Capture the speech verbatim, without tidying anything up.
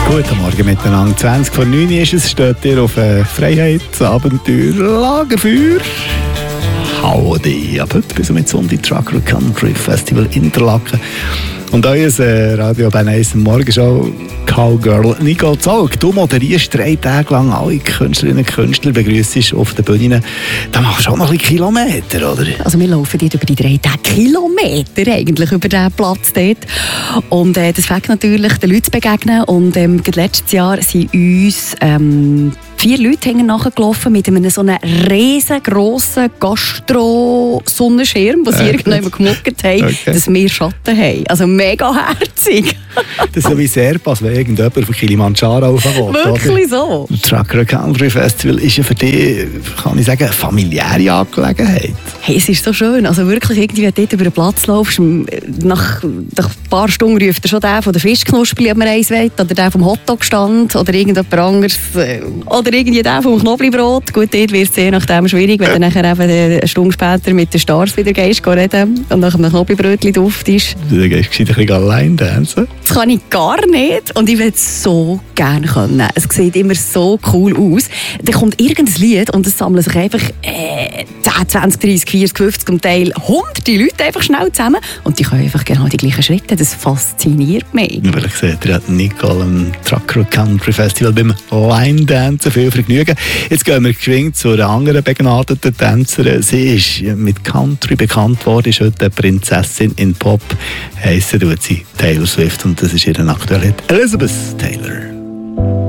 Guten Morgen miteinander. zwanzig vor neun ist es, steht ihr auf ein Freiheitsabenteuer, Lagerfeuer. Howdy. Ab heute bis mit Sonntag Trucker Country Festival Interlaken. Und euer äh, Radio Bern eins Morgenshow Cowgirl Nicole Zog. Du moderierst drei Tage lang alle Künstlerinnen und Künstler, begrüssest auf den Bühnen. Da machst du auch noch ein bisschen Kilometer, oder? Also wir laufen dort über die drei Tage Kilometer eigentlich über diesen Platz dort. Und äh, das fängt natürlich den Leuten zu begegnen. Und ähm, letztes Jahr sind uns ähm, vier Leute nachgelaufen mit einem so einem riesengroßen Gastro-Sonnenschirm, den sie äh, irgendwann gemuckert haben, okay, dass wir Schatten haben. Also mega herzig. Das ist so wie Serpas, wenn irgendjemand auf Kilimanjaro raufkommt. Wirklich so. Das Trucker Country Festival ist ja für dich, kann ich sagen, eine familiäre Angelegenheit. Hey, es ist so schön. Also wirklich, irgendwie, wenn du dort über den Platz laufst, nach, nach ein paar Stunden ruft er schon der von der Fischknuspel, ob man eins will, oder der vom Hotdog-Stand, oder irgendjemand anderes, oder irgendwie der vom Knoblauchbrot. Gut, dort wird es je nachdem schwierig, wenn du nachher eben eine Stunde später mit den Stars wieder gehst, reden und nach einem Knoblauchbrötchen duftest. Du gehst ein bisschen allein tanzen. Das kann ich gar nicht und ich würde es so gerne können. Es sieht immer so cool aus. Da kommt irgendein Lied und es sammeln sich einfach äh, zehn, zwanzig, dreissig, vierzig, fünfzig, zum Teil hunderte Leute einfach schnell zusammen und die können einfach genau die gleichen Schritte. Das fasziniert mich. Weil ich sehe, ihr habt Nicole am Trucker Country Festival beim Line-Dancen viel Vergnügen. Jetzt gehen wir geschwind zu einer anderen begnadeten Tänzerin. Sie ist mit Country bekannt worden, ist heute Prinzessin in Pop. Heissen tut sie Taylor Swift und das ist ihre aktuelle Elizabeth Taylor.